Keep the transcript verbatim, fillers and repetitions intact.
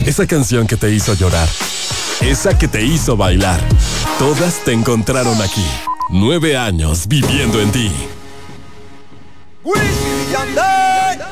Esa canción que te hizo llorar. Esa que te hizo bailar. Todas te encontraron aquí. Nueve años viviendo en ti. Wisin y Yandel.